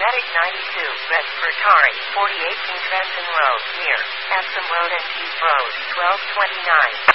Medic 92, Red Fertari, 48 King Benson Road, near Epsom Road and Keith Road, 1229.